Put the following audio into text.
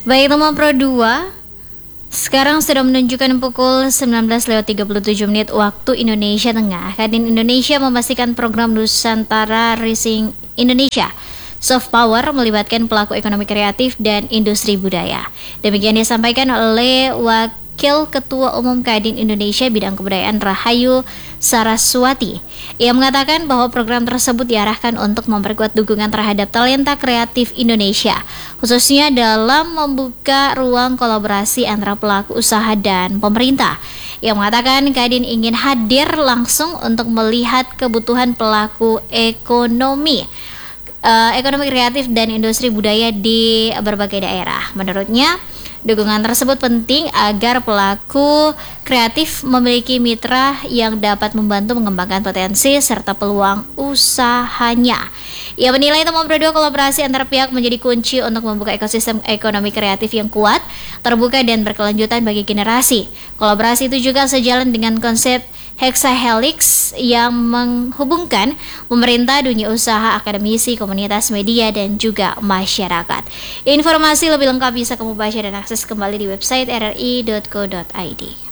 Baik teman Pro 2, sekarang sudah menunjukkan pukul 19.37 waktu Indonesia Tengah. Kadin Indonesia memastikan program Nusantara Rising Indonesia Soft Power melibatkan pelaku ekonomi kreatif dan industri budaya. Demikian disampaikan oleh Wakil Ketua Umum Kadin Indonesia Bidang Kebudayaan Rahayu Saraswati. Ia mengatakan bahwa program tersebut diarahkan untuk memperkuat dukungan terhadap talenta kreatif Indonesia, khususnya dalam membuka ruang kolaborasi antara pelaku usaha dan pemerintah. Ia mengatakan Kadin ingin hadir langsung untuk melihat kebutuhan pelaku ekonomi kreatif dan industri budaya di berbagai daerah. Menurutnya, dukungan tersebut penting agar pelaku kreatif memiliki mitra yang dapat membantu mengembangkan potensi serta peluang usahanya. Ia menilai temuan berdua kolaborasi antar pihak menjadi kunci untuk membuka ekosistem ekonomi kreatif yang kuat, terbuka dan berkelanjutan bagi generasi. Kolaborasi itu juga sejalan dengan konsep Hexahelix yang menghubungkan pemerintah, dunia usaha, akademisi, komunitas media, dan juga masyarakat. Informasi lebih lengkap bisa kamu baca dan akses kembali di website rri.co.id.